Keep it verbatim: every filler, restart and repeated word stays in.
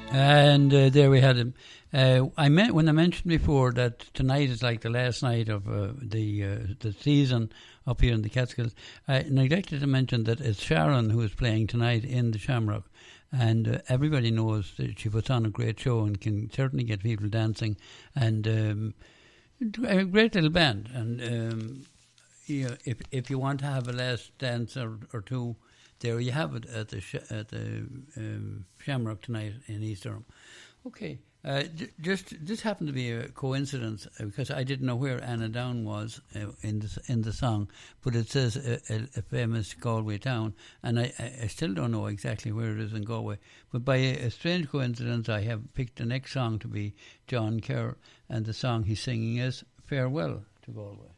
And uh, there we had him. Uh, I meant when I mentioned before that tonight is like the last night of uh, the uh, the season up here in the Catskills. I neglected to mention that it's Sharon who is playing tonight in the Shamrock, and uh, everybody knows that she puts on a great show and can certainly get people dancing. And um, a great little band. And um, you know, if if you want to have a last dance or, or two, there you have it at the sh- at the um, Shamrock tonight in East Durham. Okay, uh, j- just this happened to be a coincidence uh, because I didn't know where Anna Down was uh, in the in the song, but it says a, a, a famous Galway town, and I, I still don't know exactly where it is in Galway. But by a, a strange coincidence, I have picked the next song to be John Kerr, and the song he's singing is "Farewell to Galway."